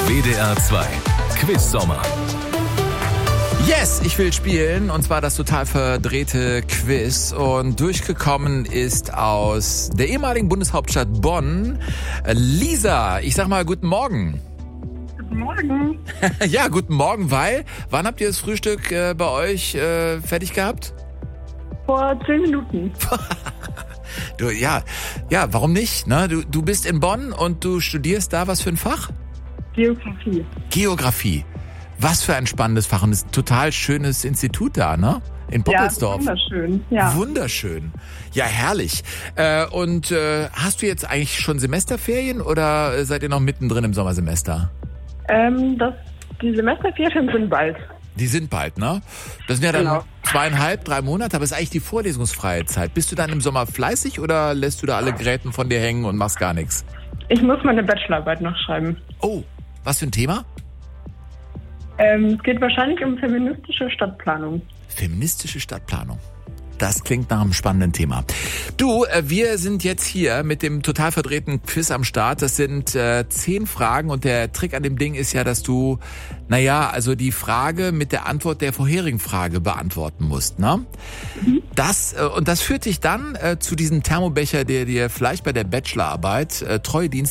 WDR 2 Quiz-Sommer. Yes, ich will spielen, und zwar das total verdrehte Quiz. Und durchgekommen ist aus der ehemaligen Bundeshauptstadt Bonn Lisa. Ich sag mal guten Morgen. Guten Morgen. Ja, guten Morgen, weil, wann habt ihr das Frühstück bei euch fertig gehabt? Vor 10 Minuten. Du, ja, warum nicht? Ne? Du bist in Bonn und du studierst da was für ein Fach? Geografie. Geografie. Was für ein spannendes Fach, und es ist ein total schönes Institut da, ne? In Poppelsdorf. Ja, wunderschön. Ja. Wunderschön. Ja, herrlich. Und hast du jetzt eigentlich schon Semesterferien oder seid ihr noch mittendrin im Sommersemester? Die Semesterferien sind bald. Die sind bald, ne? Das sind ja dann Genau. 2,5, 3 Monate, aber es ist eigentlich die vorlesungsfreie Zeit. Bist du dann im Sommer fleißig oder lässt du da alle Gräten von dir hängen und machst gar nichts? Ich muss meine Bachelorarbeit noch schreiben. Oh, was für ein Thema? Es geht wahrscheinlich um feministische Stadtplanung. Feministische Stadtplanung. Das klingt nach einem spannenden Thema. Du, wir sind jetzt hier mit dem total verdrehten Quiz am Start. Das sind 10 Fragen, und der Trick an dem Ding ist ja, dass du, also die Frage mit der Antwort der vorherigen Frage beantworten musst, ne? Das führt dich dann zu diesem Thermobecher, der dir vielleicht bei der Bachelorarbeit Treuedienst